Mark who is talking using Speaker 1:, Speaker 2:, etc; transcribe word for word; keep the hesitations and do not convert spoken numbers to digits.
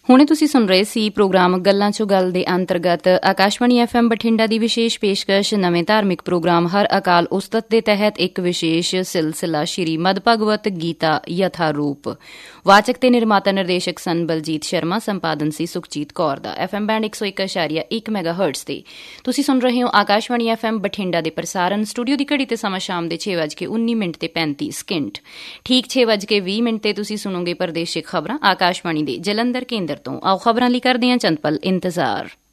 Speaker 1: ਹੁਣੇ ਤੁਸੀਂ ਸੁਣ ਰਹੇ ਸੀ ਪ੍ਰੋਗਰਾਮ ਗੱਲਾਂ ਚੋਂ ਗੱਲ ਦੇ ਅੰਤਰਗਤ ਆਕਾਸ਼ਵਾਣੀ ਐਫ ਐਮ ਬਠਿੰਡਾ ਦੀ ਵਿਸ਼ੇਸ਼ ਪੇਸ਼ਕਸ਼ ਨਵੇਂ ਧਾਰਮਿਕ ਪ੍ਰੋਗਰਾਮ ਹਰ ਅਕਾਲ ਉਸਤਤ ਦੇ ਤਹਿਤ ਇੱਕ ਵਿਸ਼ੇਸ਼ ਸਿਲਸਿਲਾ ਸ਼੍ਰੀ ਮਦ ਭਗਵਤ ਗੀਤਾ ਯਥਾ ਰੂਪ। ਵਾਚਕ ਤੇ ਨਿਰਮਾਤਾ ਨਿਰਦੇਸ਼ਕ ਸਨ ਬਲਜੀਤ ਸ਼ਰਮਾ, ਸੰਪਾਦਨ ਸੀ ਸੁਖਜੀਤ ਕੌਰ ਦਾ। ਐਫ ਐਮ ਬੈਂਡ ਇੱਕ ਸੌ ਇੱਕ ਅਸ਼ਾਰੀਆ ਇੱਕ ਮੈਗਾ ਹਰਟਜ਼ ਤੇ ਤੁਸੀਂ ਸੁਣ ਰਹੇ ਹੋ ਆਕਾਸ਼ਵਾਣੀ ਐਫ ਐਮ ਬਠਿੰਡਾ ਦੇ ਪ੍ਰਸਾਰਨ। ਸਟੂਡੀਓ ਦੀ ਘੜੀ ਤੇ ਸਮਾਂ ਸ਼ਾਮ ਦੇ ਛੇ ਵੱਜ ਕੇ ਉੱਨੀ ਮਿੰਟ ਤੇ ਪੈਂਤੀ ਸਕਿੰਟ। ਠੀਕ ਛੇ ਵੱਜ ਕੇ ਵੀਹ ਮਿੰਟ ਤੇ ਤੁਸੀਂ ਸੁਣੋਗੇ ਪ੍ਰਦੇਸ਼ਿਕ ਖਬਰਾਂ ਆਕਾਸ਼ਵਾਣੀ ਦੇ ਜਲੰਧਰ ਕੇਂਦਰ ਤੋਂ। ਆਓ ਖਬਰਾਂ ਲਈ ਕਰਦੇ ਹਾਂ ਚੰਦ ਪਲ ਇੰਤਜ਼ਾਰ।